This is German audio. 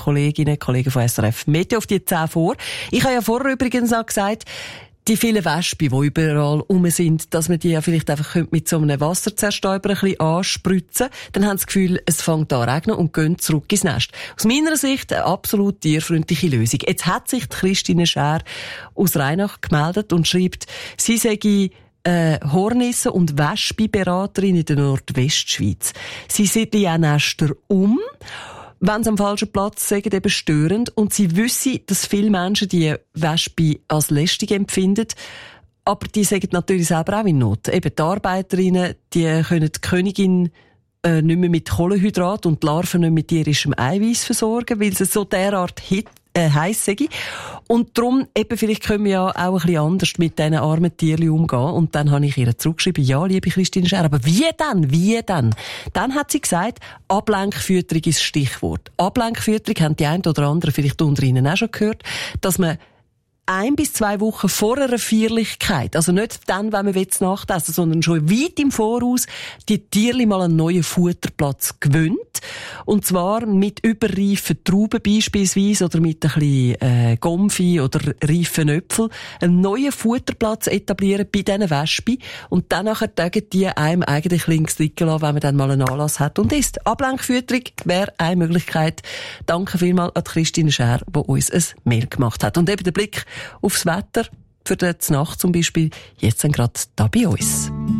Kolleginnen und Kollegen von SRF Meteo auf die 10 vor. Ich habe ja vorher übrigens auch gesagt, die vielen Wespen, die überall rum sind, dass man die ja vielleicht einfach mit so einem Wasserzerstäuber ein bisschen anspritzen. Dann haben sie das Gefühl, es fängt an zu regnen und gehen zurück ins Nest. Aus meiner Sicht eine absolut tierfreundliche Lösung. Jetzt hat sich die Christine Schär aus Rheinach gemeldet und schreibt, sie sei Hornissen- und Wespenberaterin in der Nordwestschweiz. Sie siedle auch Nester um, wenn sie am falschen Platz sind, eben störend. Und sie wissen, dass viele Menschen die Wespe als lästig empfinden. Aber die sagen natürlich selber auch in Not. Eben die Arbeiterinnen, die können die Königin nicht mehr mit Kohlenhydrat und die Larven nicht mit tierischem Eiweiß versorgen, weil sie so derart heiss sei. Und darum, eben, vielleicht können wir ja auch ein bisschen anders mit diesen armen Tierchen umgehen. Und dann habe ich ihr zurückgeschrieben, ja, liebe Christine Schär, aber wie denn? Wie denn? Dann hat sie gesagt, Ablenkfütterung ist das Stichwort. Ablenkfütterung haben die einen oder anderen vielleicht unter Ihnen auch schon gehört, dass man 1 bis 2 Wochen vor einer Feierlichkeit, also nicht dann, wenn man Nacht essen will, sondern schon weit im Voraus, die Tierli mal einen neuen Futterplatz gewöhnt. Und zwar mit überreifen Trauben beispielsweise oder mit ein bisschen Gomfi oder reifen Äpfel. Einen neuen Futterplatz etablieren bei diesen Wespen. Und dann nachher tagen die einem eigentlich links liegen lassen, wenn man dann mal einen Anlass hat und isst. Ablenkfütterung wäre eine Möglichkeit. Danke vielmals an Christine Schär, die uns ein Mail gemacht hat. Und eben der Blick aufs Wetter für die Nacht zum Beispiel, jetzt dann gerade da bei uns.